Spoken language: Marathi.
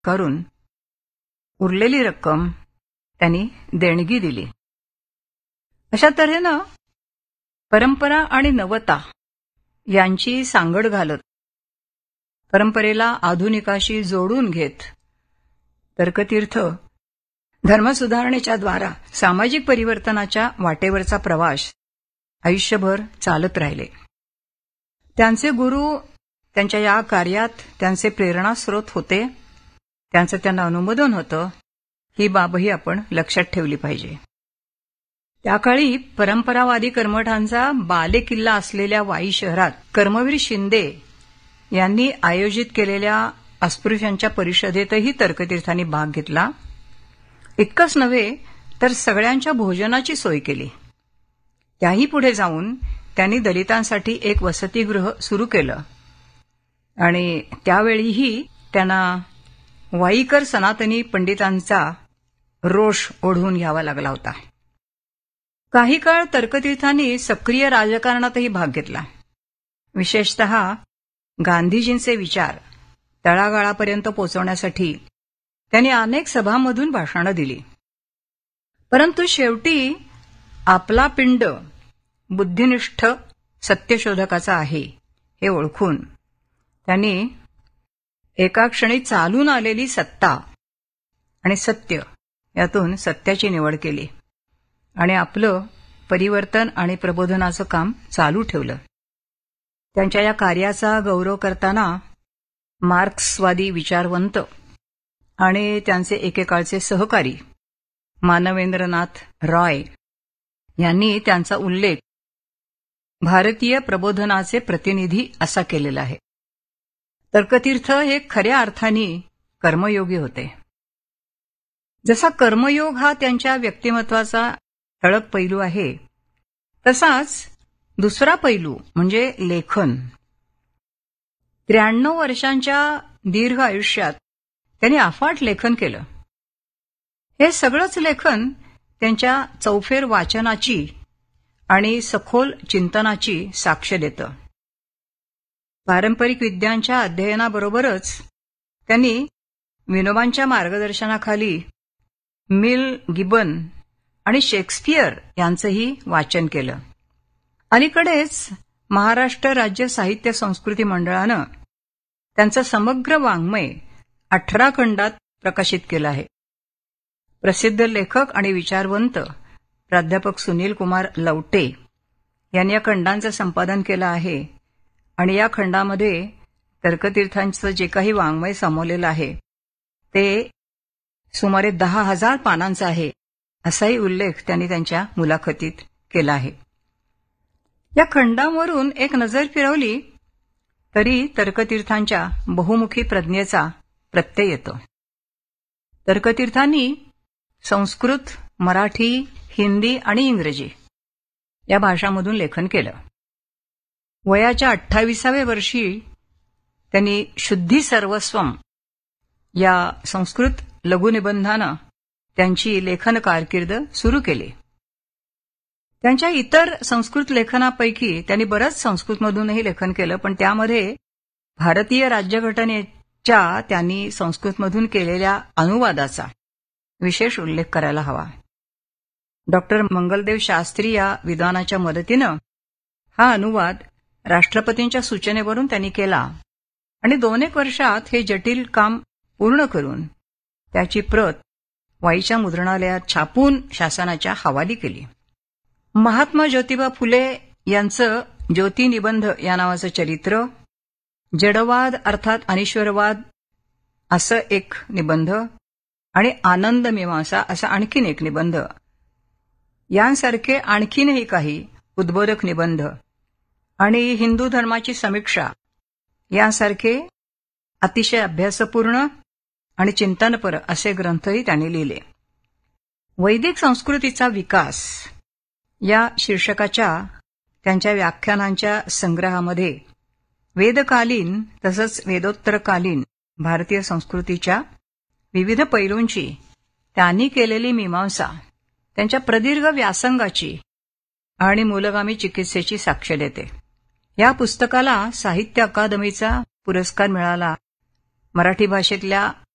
करून उरलेली रक्कम त्यांनी देणगी दिली. अशा तऱ्हेनं परंपरा आणि नवता यांची सांगड घालत, परंपरेला आधुनिकाशी जोडून घेत तर्कतीर्थ धर्मसुधारणेच्या द्वारा सामाजिक परिवर्तनाच्या वाटेवरचा प्रवास आयुष्यभर चालत राहिले. त्यांचे गुरु त्यांच्या या कार्यात त्यांचे प्रेरणास्रोत होते, त्यांचं त्यांना अनुमोदन होतं. ही बाबही आपण लक्षात ठेवली पाहिजे. त्याकाळी परंपरावादी कर्मठांचा बालेकिल्ला असलेल्या वाई शहरात कर्मवीर शिंदे यांनी आयोजित केलेल्या अस्पृश्यांच्या परिषदेतही तर्कतीर्थांनी भाग घेतला. इतकंच नव्हे तर सगळ्यांच्या भोजनाची सोय केली. त्याही पुढे जाऊन त्यांनी दलितांसाठी एक वसतिगृह सुरू केलं आणि त्यावेळीही त्यांना वाईकर सनातनी पंडितांचा रोष ओढवून घ्यावा लागला होता. काही काळ तर्कतीर्थांनी सक्रिय राजकारणातही भाग घेतला. विशेषतः गांधीजींचे विचार तळागाळापर्यंत पोहोचवण्यासाठी त्यांनी अनेक सभांमधून भाषणं दिली. परंतु शेवटी आपला पिंड बुद्धिनिष्ठ सत्यशोधकाचा आहे हे ओळखून त्यांनी एका क्षणी चालून आलेली सत्ता आणि सत्य यातून सत्याची निवड केली आणि आपलं परिवर्तन आणि प्रबोधनाचं काम चालू ठेवलं. त्यांच्या या कार्याचा गौरव करताना मार्क्सवादी विचारवंत आणि त्यांचे एकेकाळचे सहकारी मानवेंद्रनाथ रॉय यांनी त्यांचा उल्लेख भारतीय प्रबोधनाचे प्रतिनिधी असा केलेला आहे. तर्कतीर्थ हे खऱ्या अर्थाने कर्मयोगी होते. जसा कर्मयोग हा त्यांच्या व्यक्तिमत्वाचा ठळक पैलू आहे, तसाच दुसरा पैलू म्हणजे लेखन. 93 वर्षांच्या दीर्घ आयुष्यात त्यांनी अफाट लेखन केलं. हे सगळंच लेखन त्यांच्या चौफेर वाचनाची आणि सखोल चिंतनाची साक्ष देतं. पारंपरिक विद्यांच्या अध्ययनाबरोबरच त्यांनी विनोबांच्या मार्गदर्शनाखाली मिल गिबन आणि शेक्सपियर यांचंही वाचन केलं. अलीकडेच महाराष्ट्र राज्य साहित्य संस्कृती मंडळानं त्यांचं समग्र वाङ्मय 18 खंडात प्रकाशित केलं आहे. प्रसिद्ध लेखक आणि विचारवंत प्राध्यापक सुनील कुमार लवटे यांनी या खंडांचं संपादन केलं आहे आणि या खंडामध्ये तर्कतीर्थांचं जे काही वाङ्मय सामावलेलं आहे ते सुमारे 10,000 पानांचं आहे, असाही उल्लेख त्यांनी त्यांच्या मुलाखतीत केला आहे. या खंडांवरून एक नजर फिरवली तरी तर्कतीर्थांच्या बहुमुखी प्रज्ञेचा प्रत्यय येतो. तर्कतीर्थांनी संस्कृत, मराठी, हिंदी आणि इंग्रजी या भाषांमधून लेखन केलं. वयाच्या 28व्या वर्षी त्यांनी शुद्धी सर्वस्वम या संस्कृत लघुनिबंधानं त्यांची लेखन कारकीर्द सुरू केली. त्यांच्या इतर संस्कृत लेखनापैकी त्यांनी बरंच संस्कृतमधूनही लेखन केलं, पण त्यामध्ये भारतीय राज्यघटनेच्या त्यांनी संस्कृतमधून केलेल्या अनुवादाचा विशेष उल्लेख करायला हवा. डॉक्टर मंगलदेव शास्त्री या विद्वानाच्या मदतीनं हा अनुवाद राष्ट्रपतींच्या सूचनेवरून त्यांनी केला आणि 2-1 वर्षात हे जटिल काम पूर्ण करून त्याची प्रत वाईच्या मुद्रणालयात छापून शासनाच्या हवाली केली. महात्मा ज्योतिबा फुले यांचं ज्योतिनिबंध या नावाचं चरित्र, जडवाद अर्थात अनिश्वरवाद असं एक निबंध आणि आनंद मीमांसा असा आणखीन एक निबंध यांसारखे आणखीनही काही उद्बोधक निबंध आणि हिंदू धर्माची समीक्षा यांसारखे अतिशय अभ्यासपूर्ण आणि चिंतनपर असे ग्रंथही त्यांनी लिहिले. वैदिक संस्कृतीचा विकास या शीर्षकाच्या त्यांच्या व्याख्यानांच्या संग्रहामध्ये वेदकालीन तसंच वेदोत्तरकालीन भारतीय संस्कृतीच्या विविध पैलूंची त्यांनी केलेली मीमांसा, त्यांच्या प्रदीर्घ व्यासंगाची आणि मूलगामी चिकित्सेची साक्ष देते. या पुस्तकाला साहित्य अकादमीचा पुरस्कार मिळाला. मराठी भाषेतल्या